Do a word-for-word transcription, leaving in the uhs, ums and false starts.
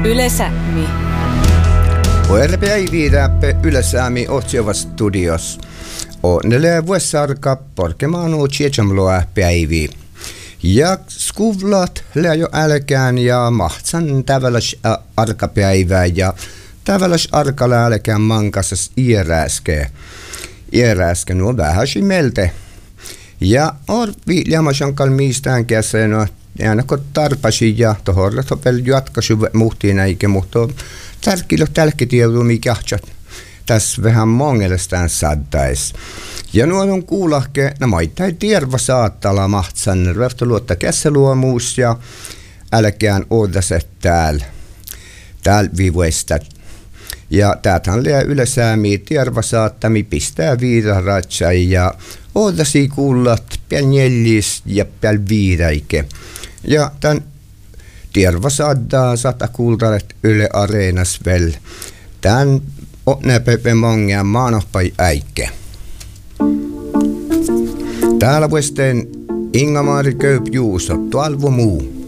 Yle Sämi. Päivi räppe Yle Sämi Otsiova studios. Och neljä vuosarka porkemaanu chiechamloa päivi. Ja skuvlat lää jo älkään ja mahtsan täväläs arkapäivää ja täväläs arkalla älkään mankasas iäräske. Iäräske nuo vähäsi melte. Ja orvi liamasankal miistään käsena aina kun tarpasi ja tohorra topel jatkaisu muhtiin eikä mutta tärkilo tälkitiedu mikä tässä vähän mongelestään saddais. Ja nuo on kuulahke, no maittain tierva saattala mahtsan röftoluotta kässeluomuus ja älkään oodaset täällä. Täällä vivuesta. Ja täältähän liian ylesäämiä tierva saattami pistää viiraratsai ja oodasi kuullat pienjellis ja pian viiräike. Ja tän tierva saadaan sata kuultaret Yle Areenas vel. Tän näpepe mongia maanohpai äikke. Täällä vuosteen Inga-Mari Köyp Juuso, tuolvo muu.